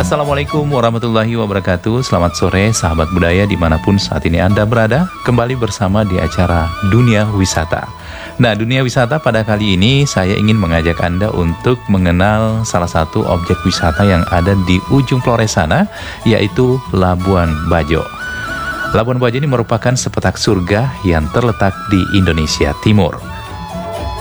Assalamualaikum warahmatullahi wabarakatuh. Selamat sore sahabat budaya dimanapun saat ini Anda berada. Kembali bersama di acara Dunia Wisata. Nah, Dunia Wisata pada kali ini saya ingin mengajak Anda untuk mengenal salah satu objek wisata yang ada di ujung Flores sana, yaitu Labuan Bajo. Labuan Bajo ini merupakan sepetak surga yang terletak di Indonesia Timur.